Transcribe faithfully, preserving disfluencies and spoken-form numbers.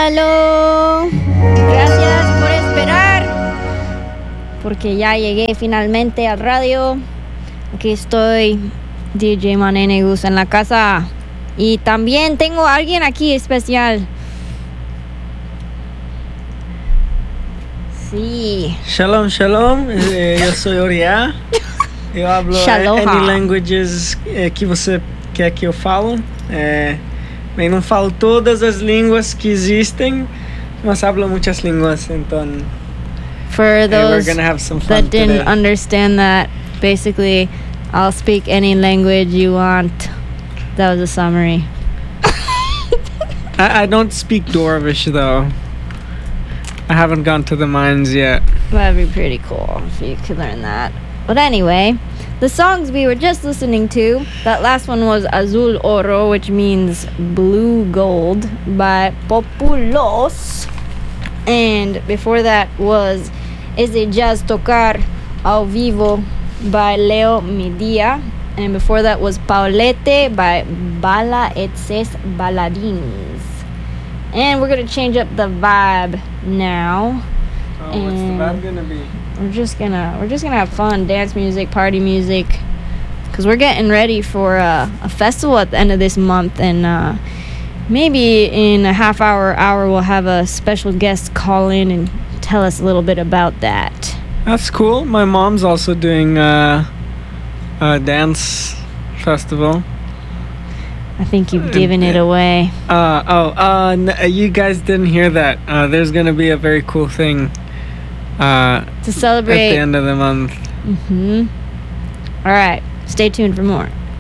aló. Gracias por esperar. Porque ya llegué finalmente al radio. Aquí estoy, D J Manenegus en la casa. Y también tengo a alguien aquí especial. Sí. Shalom, shalom. Eh, eu sou Oriá. Eu hablo Shaloha. any languages eh, que você quer que eu falo. É, bem, não falo todas as línguas que existem, mas hablo muitas línguas, então For eh, we're those gonna have some fun that didn't today. understand that, basically, I'll speak any language you want. That was a summary. I, I don't speak Dorvish though. I haven't gone to the mines yet. That'd be pretty cool if you could learn that. But anyway, the songs we were just listening to, that last one was Azul Oro, which means blue gold, by Populos. And before that was Ese Jazz Tocar Ao Vivo by Leo Media. And before that was Paulette by Bala Etses Baladins. And we're gonna change up the vibe now. Oh, what's the vibe gonna be? We're just gonna we're just gonna have fun, dance music, party music, because we're getting ready for uh, a festival at the end of this month, and uh, maybe in a half hour, hour we'll have a special guest call in and tell us a little bit about that. That's cool. My mom's also doing uh, a dance festival. I think you've given it away. Uh, oh, uh, n- you guys didn't hear that. Uh, there's gonna be a very cool thing uh, To at celebrate. the end of the month. Mm-hmm. All right, stay tuned for more.